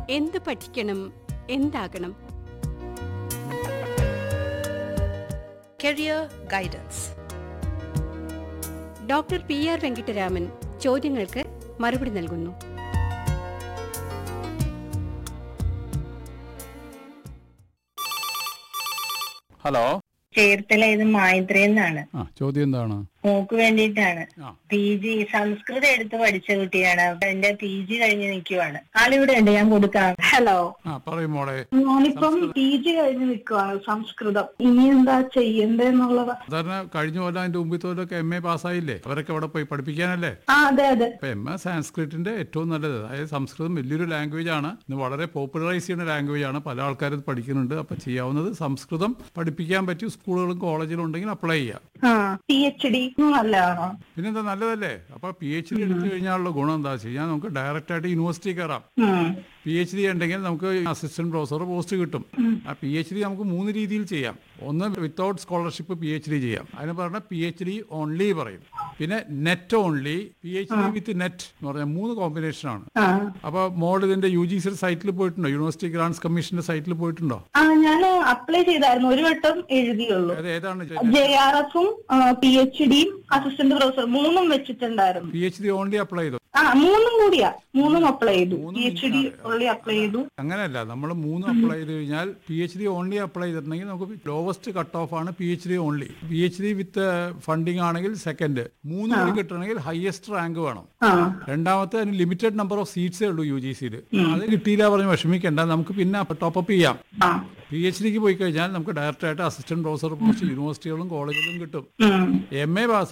എന്ത് പഠിക്കണം, എന്താകണം? Career guidance. Doctor PR Venkitaraman ചോദ്യങ്ങൾക്ക് മറുപടി നൽകുന്നു. ഹലോ, ചേർത്തല ഇത് മായിത്രയെന്നാണ്. ചോദ്യം എന്താണ്? മോക്ക് വേണ്ടിയിട്ടാണ്. ആ. PG സംസ്കൃതം എടുത്ത് പഠിച്ച കുട്ടിയാണ്. എന്റെ PG കഴിഞ്ഞ് നിൽക്കുവാണ്. ആളിവിടെ ഉണ്ട്, ഞാൻ കൊടുക്കാം. ഹലോ, പറയും മോളെ. ഞാനിപ്പം PG കഴിഞ്ഞ് നിൽക്കുവാണ് സംസ്കൃതം. ഇനി എന്താ ചെയ്യണ്ടെന്നുള്ളത്? സാധാരണ കഴിഞ്ഞ കൊല്ലം അതിന്റെ മുമ്പിത്തോലൊക്കെ MA പാസ്സായില്ലേ? അവരൊക്കെ അവിടെ പോയി പഠിപ്പിക്കാനല്ലേ? അതെ അതെ. അപ്പൊ MA സാൻസ്ക്രിറ്റിന്റെ ഏറ്റവും നല്ലത്. അതായത് സംസ്കൃതം വലിയൊരു ലാംഗ്വേജ് ആണ്, ഇന്ന് വളരെ പോപ്പുലറൈസ് ചെയ്യുന്ന ലാംഗ്വേജ് ആണ്. പല ആൾക്കാരും ഇത് പഠിക്കുന്നുണ്ട്. അപ്പൊ ചെയ്യാവുന്നത് സംസ്കൃതം പഠിപ്പിക്കാൻ പറ്റിയ സ്കൂളുകളും കോളേജിലും ഉണ്ടെങ്കിൽ അപ്ലൈ ചെയ്യാം. PhD നല്ലതാണോ? പിന്നെന്താ, നല്ലതല്ലേ? അപ്പൊ PhD എടുത്തു കഴിഞ്ഞാലുള്ള ഗുണം എന്താ ചെയ്യാൻ, നമുക്ക് ഡയറക്റ്റ് ആയിട്ട് യൂണിവേഴ്സിറ്റി കയറാം. PhD ഉണ്ടെങ്കിൽ നമുക്ക് അസിസ്റ്റന്റ് പ്രൊഫസർ പോസ്റ്റ് കിട്ടും. ആ PhD നമുക്ക് 3 രീതിയിൽ ചെയ്യാം. ഒന്ന് വിത്തൗട്ട് സ്കോളർഷിപ്പ് PhD ചെയ്യാം. അതിന് പറഞ്ഞ PhD ഓൺലി പറയും. പിന്നെ നെറ്റ് ഓൺലി, PhD വിത്ത് നെറ്റ് എന്ന് പറഞ്ഞാൽ 3 കോമ്പിനേഷൻ ആണ്. അപ്പൊ മോൾ ഇതിന്റെ UGC സൈറ്റിൽ പോയിട്ടുണ്ടോ? യൂണിവേഴ്സിറ്റി ഗ്രാന്റ്സ് കമ്മീഷന്റെ സൈറ്റിൽ പോയിട്ടുണ്ടോ? ഞാൻ അപ്ലൈ ചെയ്തായിരുന്നു. ഒരു വട്ടം എഴുതിയുള്ളൂ. ഏതാണ്? JRFും PhDയും അസിസ്റ്റന്റ് പ്രൊഫസർ 3 വെച്ചിട്ടുണ്ടായിരുന്നു. PhD ഓൺലി അപ്ലൈ ചെയ്തു? 3 കൂടിയാ. 3 അപ്ലൈ ചെയ്തു. PhD ഓൺലി അപ്ലൈ ചെയ്തു. അങ്ങനെയല്ല, നമ്മൾ 3 അപ്ലൈ ചെയ്ത് കഴിഞ്ഞാൽ PhD ഓൺലി അപ്ലൈ ചെയ്തിട്ടുണ്ടെങ്കിൽ നമുക്ക് ലോവസ്റ്റ് കട്ട് ഓഫ് ആണ് PhD ഓൺലി. PhD വിത്ത് ഫണ്ടിങ് ആണെങ്കിൽ സെക്കൻഡ്. 3 കൂടി കിട്ടണമെങ്കിൽ ഹയസ്റ്റ് റാങ്ക് വേണം. രണ്ടാമത്തെ അതിന് ലിമിറ്റഡ് നമ്പർ ഓഫ് സീറ്റ്സേ ഉള്ളൂ UGCയിൽ. അത് കിട്ടിയില്ല പറഞ്ഞ് വിഷമിക്കേണ്ട, നമുക്ക് പിന്നെ ടോപ്പപ്പ് ചെയ്യാം. PhDക്ക് പോയി കഴിഞ്ഞാൽ നമുക്ക് ഡയറക്റ്റ് ആയിട്ട് അസിസ്റ്റന്റ് പ്രൊഫസർ പോസ്റ്റ് യൂണിവേഴ്സിറ്റികളും കോളേജിലും കിട്ടും. MA pass